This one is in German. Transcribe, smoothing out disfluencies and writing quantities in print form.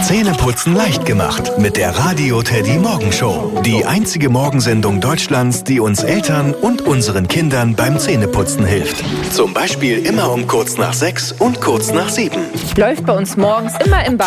Zähneputzen leicht gemacht mit der Radio Teddy Morgenshow. Die einzige Morgensendung Deutschlands, die uns Eltern und unseren Kindern beim Zähneputzen hilft. Zum Beispiel immer um kurz nach 6 und kurz nach 7. Läuft bei uns morgens immer im